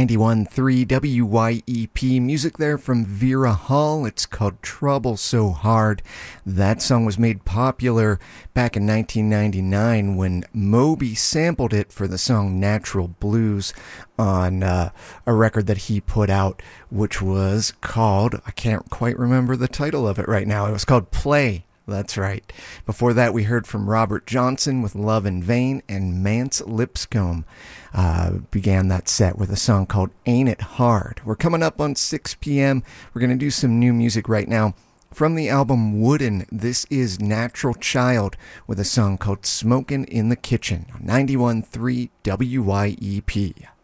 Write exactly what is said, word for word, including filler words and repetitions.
ninety-one point three W Y E P. Music there from Vera Hall. It's called Trouble So Hard. That song was made popular back in nineteen ninety-nine when Moby sampled it for the song Natural Blues on uh, a record that he put out, which was called, I can't quite remember the title of it right now. It was called Play. That's right. Before that, we heard from Robert Johnson with Love in Vain, and Mance Lipscomb uh, began that set with a song called Ain't It Hard. We're coming up on six p.m. We're going to do some new music right now. From the album Wooden, this is Natural Child with a song called Smokin' in the Kitchen, ninety-one point three W Y E P.